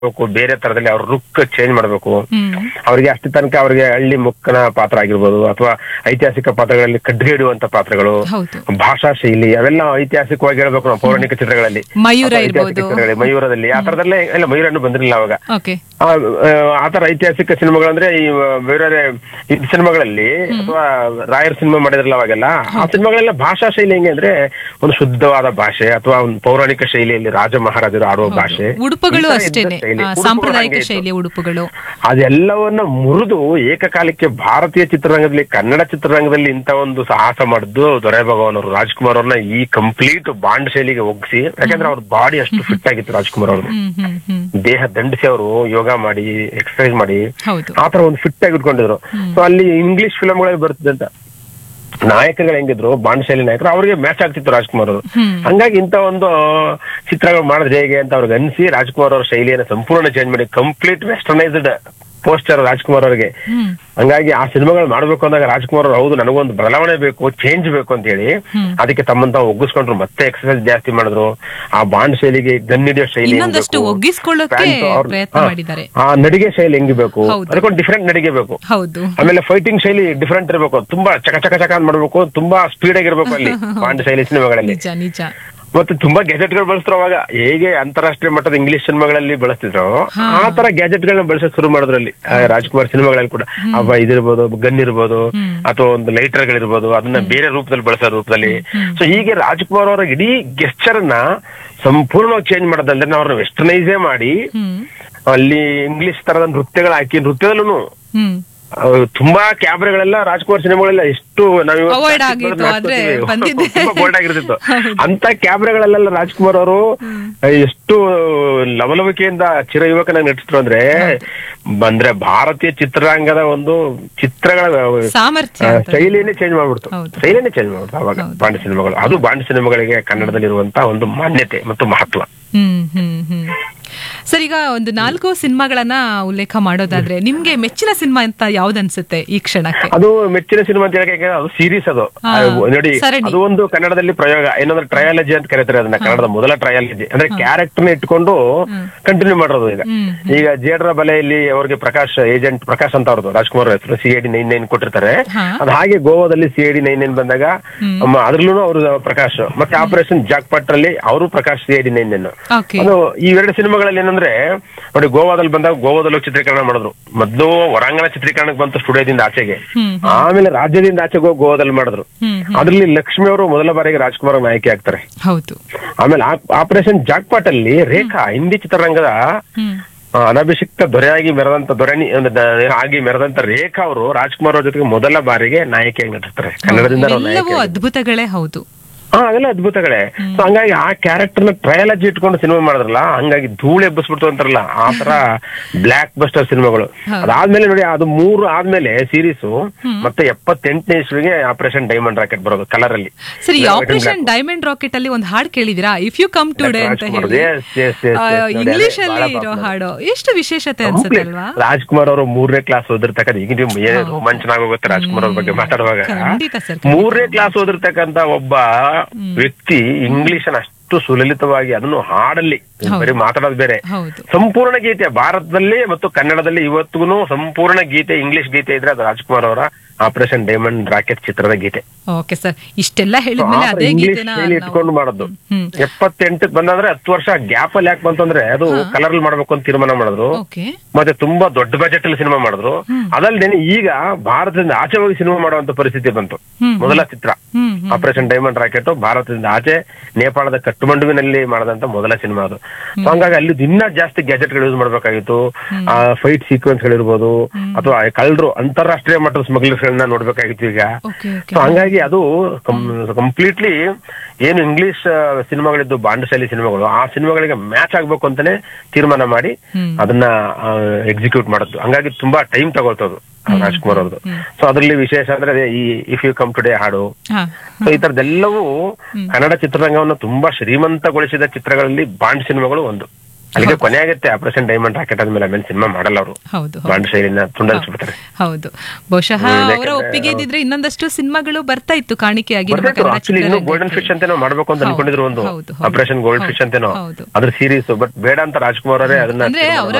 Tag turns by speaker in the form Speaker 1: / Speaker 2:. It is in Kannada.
Speaker 1: ಬೇರೆ ತರದಲ್ಲಿ ಅವ್ರ ಲುಕ್ ಚೇಂಜ್ ಮಾಡ್ಬೇಕು. ಅವ್ರಿಗೆ ಅಷ್ಟು ತನಕ ಅವ್ರಿಗೆ ಹಳ್ಳಿ ಮುಕ್ಕನ ಪಾತ್ರ ಆಗಿರ್ಬೋದು ಅಥವಾ ಐತಿಹಾಸಿಕ ಪಾತ್ರಗಳಲ್ಲಿ ಕಡ್ಡಿ ಹಿಡುವಂತ ಪಾತ್ರಗಳು, ಭಾಷಾ ಶೈಲಿ ಅವೆಲ್ಲ ಐತಿಹಾಸಿಕವಾಗಿ ಹೇಳ್ಬೇಕು ನಾವು ಪೌರಾಣಿಕ ಚಿತ್ರಗಳಲ್ಲಿ. ಮಯೂರದಲ್ಲಿ ಆ ತರದಲ್ಲೇ ಎಲ್ಲ ಮಯೂರನ್ನು ಬಂದಿರಲಿಲ್ಲ ಅವಾಗ. ಆತರ ಐತಿಹಾಸಿಕ ಸಿನಿಮಾಗಳಂದ್ರೆ ಈ ಬೇರೆ ಸಿನಿಮಾಗಳಲ್ಲಿ ಅಥವಾ ರಾಯರ್ ಸಿನಿಮಾ ಮಾಡಿದ್ರಲ್ಲ ಅವಾಗೆಲ್ಲ, ಆ ಸಿನಿಮಾಗಳೆಲ್ಲ ಭಾಷಾ ಶೈಲಿ ಹೆಂಗೆ ಅಂದ್ರೆ ಒಂದು ಶುದ್ಧವಾದ ಭಾಷೆ ಅಥವಾ ಒಂದು ಪೌರಾಣಿಕ ಶೈಲಿಯಲ್ಲಿ ರಾಜ ಮಹಾರಾಜರು ಆಡುವ ಭಾಷೆ,
Speaker 2: ಉಡುಪುಗಳು ಅಷ್ಟೇನೆ ಸಾಂಪ್ರದಾಯಿಕ ಶೈಲಿಯ ಉಡುಪುಗಳು,
Speaker 1: ಅದೆಲ್ಲವನ್ನ ಮುರಿದು ಏಕಕಾಲಕ್ಕೆ ಭಾರತೀಯ ಚಿತ್ರರಂಗದಲ್ಲಿ ಕನ್ನಡ ಚಿತ್ರರಂಗದಲ್ಲಿ ಇಂತ ಒಂದು ಸಾಹಸ ಮಾಡಿದ್ದು ದೊರೆಭಗವಾನ್ ಅವರು. ರಾಜ್ಕುಮಾರ್ ಅವ್ರನ್ನ ಈ ಕಂಪ್ಲೀಟ್ ಬಾಂಡ್ ಶೈಲಿಗೆ ಒಗ್ಗಿಸಿ, ಯಾಕಂದ್ರೆ ಅವ್ರ ಬಾಡಿ ಅಷ್ಟು ಫಿಟ್ ಆಗಿತ್ತು ರಾಜ್ಕುಮಾರ್ ಅವ್ರದ್ದು. ದೇಹ ದಂಡಿಸಿ ಅವರು ಯೋಗ ಮಾಡಿ ಎಕ್ಸರ್ಸೈಸ್ ಮಾಡಿ ಆತರ ಒಂದು ಫಿಟ್ ಆಗಿ ಇಟ್ಕೊಂಡಿದ್ರು. ಸೊ ಅಲ್ಲಿ ಇಂಗ್ಲಿಷ್ ಫಿಲಂಗಳಲ್ಲಿ ಬರ್ತಿದ್ದಂತ ನಾಯಕರುಗಳು ಹೆಂಗಿದ್ರು ಬಾಂಡ್ ಶೈಲಿ ನಾಯಕರು, ಅವ್ರಿಗೆ ಮ್ಯಾಚ್ ಆಗ್ತಿತ್ತು ರಾಜ್ಕುಮಾರ್ ಅವರು. ಹಂಗಾಗಿ ಇಂತ ಒಂದು ಚಿತ್ರಗಳು ಮಾಡಿದ್ರೆ ಹೇಗೆ ಅಂತ ಅವ್ರಿಗೆ ಅನ್ಸಿ ರಾಜ್ಕುಮಾರ್ ಅವ್ರ ಶೈಲಿಯನ್ನು ಸಂಪೂರ್ಣ ಚೇಂಜ್ ಮಾಡಿ ಕಂಪ್ಲೀಟ್ ವೆಸ್ಟರ್ನೈಸ್ಡ್ ಪೋಸ್ಟರ್ ರಾಜ್ಕುಮಾರ್ ಅವರಿಗೆ. ಹಂಗಾಗಿ ಆ ಸಿನಿಮಾಗಳು ಮಾಡ್ಬೇಕು ಅಂದಾಗ ರಾಜ್ಕುಮಾರ್ ಅವ್ರು ಹೌದು ನನಗೊಂದು ಬದಲಾವಣೆ ಬೇಕು, ಚೇಂಜ್ ಬೇಕು ಅಂತ ಹೇಳಿ ಅದಕ್ಕೆ ತಮ್ಮಂತ ಒಗ್ಗಿಸ್ಕೊಂಡ್ರು. ಮತ್ತೆ ಎಕ್ಸರ್ಸೈಸ್ ಜಾಸ್ತಿ ಮಾಡಿದ್ರು. ಆ ಬಾಂಡ್ ಶೈಲಿಗೆ ಗನ್ ಹಿಡಿಯೋ ಶೈಲಿ, ಆ ನಡಿಗೆ ಶೈಲಿ ಹೆಂಗಿಬೇಕು, ಅದಕ್ಕೊಂದು ಡಿಫ್ರೆಂಟ್ ನಡಿಗೆ ಬೇಕು. ಆಮೇಲೆ ಫೈಟಿಂಗ್ ಶೈಲಿ ಡಿಫ್ರೆಂಟ್ ಇರಬೇಕು, ತುಂಬಾ ಚಕ ಚಕ ಚಕ ಅಂತ ಮಾಡ್ಬೇಕು, ತುಂಬಾ ಸ್ಪೀಡ್ ಆಗಿರ್ಬೇಕು ಅಲ್ಲಿ ಬಾಂಡ್ ಶೈಲಿ ಸಿನಿಮಾಗಳಲ್ಲಿ. ಮತ್ತೆ ತುಂಬಾ ಗ್ಯಾಜೆಟ್ ಗಳು ಬಳಸ್ತಾರೆ ಅವಾಗ, ಹೇಗೆ ಅಂತಾರಾಷ್ಟ್ರೀಯ ಮಟ್ಟದ ಇಂಗ್ಲಿಷ್ ಸಿನಿಮಾಗಳಲ್ಲಿ ಬಳಸ್ತಿದ್ರು ಆ ತರ ಗ್ಯಾಜೆಟ್ ಗಳನ್ನ ಬಳಸಕ್ ಶುರು ಮಾಡಿದ್ರಲ್ಲಿ ರಾಜ್ಕುಮಾರ್ ಸಿನಿಮಾಗಳಲ್ಲಿ ಕೂಡ. ಇದಿರ್ಬೋದು, ಗನ್ ಇರ್ಬೋದು ಅಥವಾ ಒಂದು ಲೈಟರ್ ಗಳಿರ್ಬೋದು, ಅದನ್ನ ಬೇರೆ ರೂಪದಲ್ಲಿ ಬಳಸೋ ರೂಪದಲ್ಲಿ. ಸೊ ಹೀಗೆ ರಾಜ್ಕುಮಾರ್ ಅವರ ಇಡೀ ಗೆಸ್ಚರ್ ಅನ್ನ ಸಂಪೂರ್ಣವಾಗಿ ಚೇಂಜ್ ಮಾಡೋದಲ್ದ್ರೆ ಅವ್ರನ್ನ ವೆಸ್ಟರ್ನೈಸೇ ಮಾಡಿ ಅಲ್ಲಿ ಇಂಗ್ಲಿಷ್ ತರದ ನೃತ್ಯಗಳು ಹಾಕಿ, ನೃತ್ಯದಲ್ಲೂ ತುಂಬಾ ಕ್ಯಾಮ್ರಾಗಳೆಲ್ಲ ರಾಜ್ಕುಮಾರ್ ಸಿನಿಮಾಗಳೆಲ್ಲ ಎಷ್ಟು ತುಂಬಾ ಬೋಲ್ಡ್ ಆಗಿರ್ತಿತ್ತು. ಅಂತ ಕ್ಯಾಮ್ರಾಗಳೆಲ್ಲ ರಾಜ್ಕುಮಾರ್ ಅವರು ಎಷ್ಟು ಲವಲವಿಕೆಯಿಂದ ಚಿರ ಯುವಕನಾಗಿ ನಟಿಸಿದ್ರು ಅಂದ್ರೆ ಭಾರತೀಯ ಚಿತ್ರರಂಗದ ಒಂದು ಚಿತ್ರಗಳ ಶೈಲಿನೇ ಚೇಂಜ್ ಮಾಡ್ಬಿಡ್ತು. ಅವಾಗ ಬಾಂಡ್ ಸಿನಿಮಾಗಳು. ಅದು ಬಾಂಡ್ ಸಿನಿಮಾಗಳಿಗೆ ಕನ್ನಡದಲ್ಲಿರುವಂತಹ ಒಂದು ಮಾನ್ಯತೆ ಮತ್ತು ಮಹತ್ವ.
Speaker 2: ಸರ್, ಈಗ ಒಂದು 4 ಸಿನಿಮಾಗಳನ್ನ ಉಲ್ಲೇಖ ಮಾಡೋದಾದ್ರೆ ನಿಮ್ಗೆ ಮೆಚ್ಚಿನ ಸಿನಿಮಾ ಅಂತ ಯಾವ್ದು ಅನ್ಸುತ್ತೆ ಈ ಕ್ಷಣಕ್ಕೆ?
Speaker 1: ಅದು ಮೆಚ್ಚಿನ ಸಿನಿಮಾ ಅಂತ ಹೇಳಕ್ಕೆ ಅದು ಸೀರೀಸ್. ಅದು ನೋಡಿ, ಅದು ಒಂದು ಕನ್ನಡದಲ್ಲಿ ಪ್ರಯೋಗ ಏನಂದ್ರೆ ಟ್ರಯಾಲಜಿ ಅಂತ ಕರೀತಾರೆ ಅದನ್ನ. ಕನ್ನಡದ ಮೊದಲ ಟ್ರಯಾಲಜಿ ಅಂದ್ರೆ ಕ್ಯಾರೆಕ್ಟರ್ ನ ಇಟ್ಕೊಂಡು ಕಂಟಿನ್ಯೂ ಮಾಡೋದು. ಈಗ ಜೇಡ್ರ ಬಲೆಯಲ್ಲಿ ಅವ್ರಿಗೆ ಏಜೆಂಟ್ ಪ್ರಕಾಶ್ ಅಂತ ಅವ್ರದ್ದು ರಾಜ್ಕುಮಾರ್ ಹೆಸರು CID 99 ಕೊಟ್ಟಿರ್ತಾರೆ. ಅದು ಹಾಗೆ ಗೋವಾದಲ್ಲಿ CID 99 ಬಂದಾಗ ಅದ್ರಲ್ಲೂ ಅವರು ಪ್ರಕಾಶ್, ಮತ್ತೆ ಆಪರೇಷನ್ ಜಾಕ್ಪಾಟ್ ಅಲ್ಲಿ ಅವರು ಪ್ರಕಾಶ್ CID 99. ಅದು ಈ 2 ಸಿನಿಮಾಗಳಲ್ಲಿ ಏನಂದ್ರೆ ನೋಡಿ, ಗೋವಾದಲ್ಲಿ ಬಂದಾಗ ಗೋವಾದಲ್ಲೂ ಚಿತ್ರೀಕರಣ ಮಾಡಿದ್ರು. ಮೊದಲು ಹೊರಾಂಗಣ ಚಿತ್ರೀಕರಣಕ್ಕೆ ಬಂತು ಸ್ಟುಡಿಯೋದಿಂದ ಆಚೆಗೆ, ಆಮೇಲೆ ರಾಜ್ಯದಿಂದ ಆಚೆಗೆ ಹೋಗಿ ಗೋವಾದಲ್ಲಿ ಮಾಡಿದ್ರು. ಅದ್ರಲ್ಲಿ ಲಕ್ಷ್ಮಿ ಅವರು ಮೊದಲ ಬಾರಿಗೆ ರಾಜ್ಕುಮಾರ್ ನಾಯಕಿ ಆಗ್ತಾರೆ. ಆಮೇಲೆ ಆಪರೇಷನ್ ಜಾಕ್ಪಾಟ್ ಅಲ್ಲಿ ರೇಖಾ, ಹಿಂದಿ ಚಿತ್ರರಂಗದ ಅನಭಿಷಿಕ್ತ ದೊರೆಯಾಗಿ ಮೆರೆದಂತ ರೇಖಾ ಅವರು ರಾಜ್ಕುಮಾರ್ ಅವ್ರ ಜೊತೆಗೆ ಮೊದಲ ಬಾರಿಗೆ ನಾಯಕಿಯಾಗಿ ನಟಿಸ್ತಾರೆ ಕನ್ನಡದಿಂದ.
Speaker 2: ಅದ್ಭುತಗಳೇ ಹೌದು.
Speaker 1: ಅದೆಲ್ಲ ಅದ್ಭುತಗಳೇ. ಸೊ ಹಂಗಾಗಿ ಆ ಕ್ಯಾರೆಕ್ಟರ್ ನ ಟ್ರಯಲಜಿ ಇಟ್ಕೊಂಡು ಸಿನಿಮಾ ಮಾಡಿದ್ರಲ್ಲ, ಹಂಗಾಗಿ ಧೂಳು ಎಬ್ಬಿಸ್ಬಿಡ್ತು ಅಂತಾರಲ್ಲ, ಆ ತರ ಬ್ಲಾಕ್ ಬಸ್ಟರ್ ಸಿನಿಮಾಗಳು. ಅದಾದ್ಮೇಲೆ ನೋಡಿ, ಅದು 3 ಆದ್ಮೇಲೆ ಸೀರೀಸ್ ಮತ್ತೆ 78ನೇ ಇಸ್ವಿಗೆ ಆಪರೇಷನ್ ಡೈಮಂಡ್ ರಾಕೆಟ್ ಬರೋದು ಕಲರ್ ಅಲ್ಲಿ.
Speaker 2: ಸರಿ, ಆಪರೇಷನ್ ಡೈಮಂಡ್ ರಾಕೆಟ್ ಅಲ್ಲಿ ಒಂದು ಹಾಡು ಕೇಳಿದಿರಾ? ಇಫ್ ಯು ಕಮ್ ಟುಡೇ ಅಂತ ಹೇಳಿ ಇಂಗ್ಲಿಷ್ ಅಲ್ಲಿ ಇರೋ ಹಾಡು ಎಷ್ಟು ವಿಶೇಷತೆ ಅನ್ಸುತ್ತೆ ಅಲ್ವಾ?
Speaker 1: ರಾಜ್ಕುಮಾರ್ ಅವರು 3ನೇ ಕ್ಲಾಸ್ ಓದಿರ್ತಕ್ಕಂಥ, ಈಗ ನೀವು ರೋಮಾಂಚನ ಆಗೋಗುತ್ತೆ ರಾಜ್ಕುಮಾರ್ ಅವ್ರ ಬಗ್ಗೆ ಮಾತಾಡುವಾಗ. 3ನೇ ಕ್ಲಾಸ್ ಓದಿರ್ತಕ್ಕಂಥ ಒಬ್ಬ ವ್ಯಕ್ತಿ ಇಂಗ್ಲಿಷ್ ಅನ್ನು ಅಷ್ಟು ಸುಲಲಿತವಾಗಿ, ಅದನ್ನು ಹಾಡಲ್ಲಿ ಬರೀ ಮಾತಾಡೋದು ಬೇರೆ, ಸಂಪೂರ್ಣ ಗೀತೆ ಭಾರತದಲ್ಲಿ ಮತ್ತು ಕನ್ನಡದಲ್ಲಿ ಇವತ್ತಿಗೂ ಸಂಪೂರ್ಣ ಗೀತೆ, ಇಂಗ್ಲಿಷ್ ಗೀತೆ ಇದ್ರೆ ಅದು ರಾಜ್ಕುಮಾರ್ ಅವರ ಆಪರೇಷನ್ ಡೈಮಂಡ್ ರಾಕೆಟ್ ಚಿತ್ರದ ಗೀತೆ.
Speaker 2: ಓಕೆ ಸರ್, ಇಷ್ಟೆಲ್ಲ ಹೇಳಿದ್ಮೇಲೆ ಅದೇ ಗೀತೆನ
Speaker 1: ಇಟ್ಕೊಂಡು ಮಾಡೋದು. 78ಕ್ಕೆ ಬಂದಂದ್ರೆ 10 ವರ್ಷ ಗ್ಯಾಪ್ ಅಲ್ಲಿ ಯಾಕೆ ಬಂತಂದ್ರೆ ಅದು ಕಲರ್ ಅಲ್ಲಿ ಮಾಡ್ಬೇಕು ಅಂತ ತೀರ್ಮಾನ ಮಾಡಿದ್ರು. ಮತ್ತೆ ತುಂಬಾ ದೊಡ್ಡ ಬಜೆಟ್ ಅಲ್ಲಿ ಸಿನಿಮಾ ಮಾಡಿದ್ರು. ಅದಲ್ದೇನೆ ಈಗ ಭಾರತದಿಂದ ಆಚೆ ಹೋಗಿ ಸಿನಿಮಾ ಮಾಡುವಂತ ಪರಿಸ್ಥಿತಿ ಬಂತು. ಮೊದಲ ಚಿತ್ರ ಆಪರೇಷನ್ ಡೈಮಂಡ್ ರಾಕೆಟ್ ಭಾರತದಿಂದ ಆಚೆ ನೇಪಾಳದ ಕಟ್ಟುಮಂಡುವಿನಲ್ಲಿ ಮಾಡದಂತ ಮೊದಲ ಸಿನಿಮಾ ಅದು. ಹಂಗಾಗಿ ಅಲ್ಲಿ ದಿನ ಜಾಸ್ತಿ ಗ್ಯಾಜೆಟ್ ಗಳು ಯೂಸ್ ಮಾಡ್ಬೇಕಾಗಿತ್ತು. ಫೈಟ್ ಸೀಕ್ವೆನ್ಸ್ ಗಳಿರ್ಬೋದು ಅಥವಾ ಕಳ್ಳರು ಅಂತಾರಾಷ್ಟ್ರೀಯ ಮಟ್ಟದ ಸ್ಮಗ್ಲರ್ಸ್ ಗಳನ್ನ ನೋಡ್ಬೇಕಾಗಿತ್ತು ಈಗ. ಹಂಗಾಗಿ ಅದು ಕಂಪ್ಲೀಟ್ಲಿ ಏನು ಇಂಗ್ಲಿಷ್ ಸಿನಿಮಾಗಳಿದ್ದು ಬಾಂಡ್ ಶೈಲಿ ಸಿನಿಮಾಗಳು, ಆ ಸಿನಿಮಾಗಳಿಗೆ ಮ್ಯಾಚ್ ಆಗ್ಬೇಕು ಅಂತಾನೆ ತೀರ್ಮಾನ ಮಾಡಿ ಅದನ್ನ ಎಕ್ಸಿಕ್ಯೂಟ್ ಮಾಡೋದು. ಹಂಗಾಗಿ ತುಂಬಾ ಟೈಮ್ ತಗೊಳ್ತದು ರಾಜ್ಕುಮಾರ್ ಅವ್ರದ್ದು. ಸೊ ಅದ್ರಲ್ಲಿ ವಿಶೇಷ ಅಂದ್ರೆ ಈ ಇಫ್ ಯು ಕಮ್ ಟುಡೇ ಹಾಡು, ಸೊ ಈ ತರದೆಲ್ಲವೂ ಕನ್ನಡ ಚಿತ್ರರಂಗವನ್ನು ತುಂಬಾ ಶ್ರೀಮಂತಗೊಳಿಸಿದ ಚಿತ್ರಗಳಲ್ಲಿ ಬಾಂಡ್ ಸಿನಿಮಾಗಳು ಒಂದು. ಅಲ್ಲಿಗೆ ಕೊನೆ ಆಗುತ್ತೆ ಆಪರೇಷನ್ ಡೈಮಂಡ್ ರಾಕೆಟ್ ಆದ್ಮೇಲೆ ಆಮೇಲೆ ಸಿನಿಮಾ ಮಾಡಲ್ಲ ಅವರು.
Speaker 2: ಹೌದು
Speaker 1: ಬಾಂಡ್ ಶೈಲಿನ ತುಂಡರಿಸ್ಬಿಡ್ತಾರೆ.
Speaker 2: ಹೌದು, ಬಹುಶಃ ಅವರ ಒಪ್ಪಿಗೆ ಇದ್ದಿದ್ರೆ ಇನ್ನೊಂದಷ್ಟು ಸಿನಿಮಾಗಳು ಬರ್ತಾ ಇತ್ತು ಕಾಣಿಕೆಯಾಗಿ.
Speaker 1: ಆಕ್ಚುಲಿ ಇನ್ನು ಗೋಲ್ಡನ್ ಫಿಶ್ ಅಂತೇನೋ ಮಾಡ್ಬೇಕು ಅಂತ ಅನ್ಕೊಂಡಿದ್ರು, ಒಂದು ಆಪರೇಷನ್ ಗೋಲ್ಡ್ ಫಿಶ್ ಅಂತೇನೋ ಅದ್ರ ಸೀರೀಸ್. ಬಟ್ ಬೇಡ ಅಂತ ರಾಜ್ಕುಮಾರ್ ಅವರೇ ಅದನ್ನ